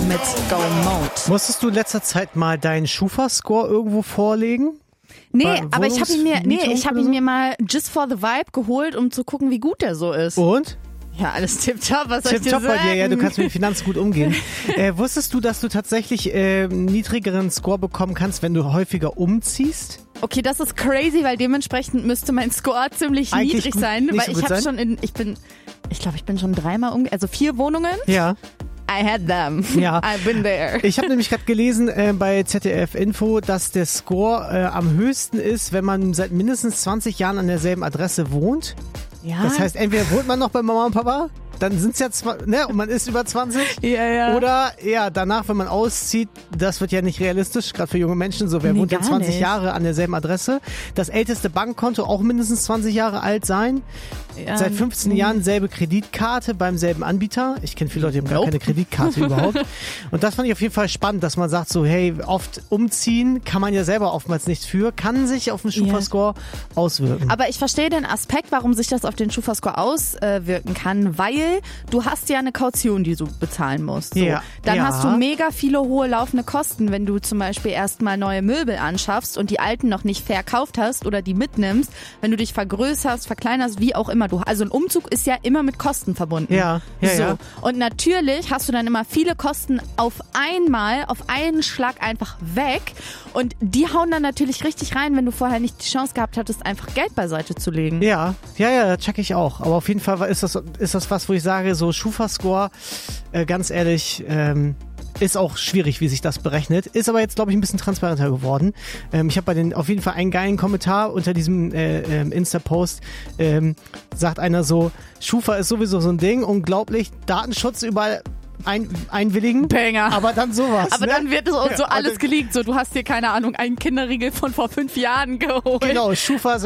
mit Go Mode. Musstest du in letzter Zeit mal deinen Schufa-Score irgendwo vorlegen? Nee, aber ich habe ihn mir mal just for the vibe geholt, um zu gucken, wie gut der so ist. Und? Ja, alles tipptopp, was soll ich dir sagen? Bei dir, ja, du kannst mit den Finanzen gut umgehen. Wusstest du, dass du tatsächlich niedrigeren Score bekommen kannst, wenn du häufiger umziehst? Okay, das ist crazy, weil dementsprechend müsste mein Score ziemlich niedrig sein, weil ich habe schon ich glaube, ich bin schon 3-mal also 4 Wohnungen. Ja. I had them. Ja. I've been there. Ich habe nämlich gerade gelesen bei ZDF Info, dass der Score am höchsten ist, wenn man seit mindestens 20 Jahren an derselben Adresse wohnt. Ja. Das heißt, entweder wohnt man noch bei Mama und Papa, dann sind es ja und man ist über 20. Ja. Oder danach, wenn man auszieht, das wird ja nicht realistisch, gerade für junge Menschen, so wer wohnt ja 20 nicht. Jahre an derselben Adresse. Das älteste Bankkonto auch mindestens 20 Jahre alt sein. Ja, Seit 15 Jahren selbe Kreditkarte beim selben Anbieter. Ich kenne viele Leute, die haben gar keine Kreditkarte überhaupt. Und das fand ich auf jeden Fall spannend, dass man sagt so, hey, oft umziehen kann man ja selber oftmals nichts für, kann sich auf den Schufa-Score auswirken. Aber ich verstehe den Aspekt, warum sich das auf den Schufa-Score auswirken kann, weil du hast ja eine Kaution, die du bezahlen musst. So. Ja. Dann Ja. hast du mega viele hohe laufende Kosten, wenn du zum Beispiel erstmal neue Möbel anschaffst und die alten noch nicht verkauft hast oder die mitnimmst, wenn du dich vergrößerst, verkleinerst, wie auch immer. Also ein Umzug ist ja immer mit Kosten verbunden. Ja. So. Und natürlich hast du dann immer viele Kosten auf einmal, auf einen Schlag einfach weg. Und die hauen dann natürlich richtig rein, wenn du vorher nicht die Chance gehabt hattest, einfach Geld beiseite zu legen. Ja, check ich auch. Aber auf jeden Fall ist das was, wo ich sage, so Schufa-Score, ganz ehrlich, ist auch schwierig, wie sich das berechnet. Ist aber jetzt, glaube ich, ein bisschen transparenter geworden. Ich habe auf jeden Fall einen geilen Kommentar unter diesem Insta-Post. Sagt einer so, Schufa ist sowieso so ein Ding, unglaublich, Datenschutz überall einwilligen. Banger. Aber dann sowas. Aber ne? dann wird so alles geleakt. So, du hast dir, keine Ahnung, einen Kinderriegel von vor 5 Jahren geholt. Genau, Schufa